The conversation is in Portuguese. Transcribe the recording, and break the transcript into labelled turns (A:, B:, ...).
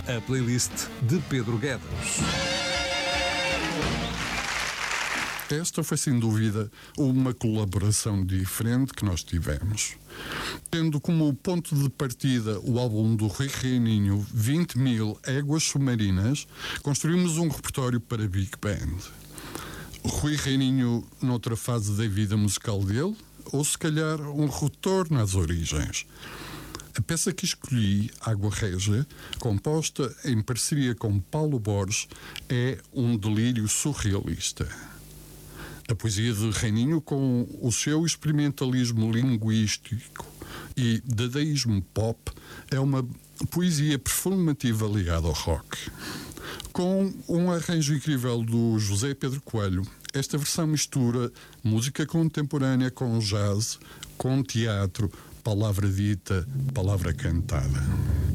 A: A playlist de Pedro Guedes.
B: Esta foi, sem dúvida, uma colaboração diferente que nós tivemos. Tendo como ponto de partida o álbum do Rui Reininho, 20.000 Éguas Submarinas, construímos um repertório para Big Band. Rui Reininho noutra fase da vida musical dele, ou se calhar um retorno às origens. A peça que escolhi, Água Régia, composta em parceria com Paulo Borges, é um delírio surrealista. A poesia de Reininho, com o seu experimentalismo linguístico e dadaísmo pop, é uma poesia performativa ligada ao rock. Com um arranjo incrível do José Pedro Coelho, esta versão mistura música contemporânea com jazz, com teatro, palavra dita, palavra cantada.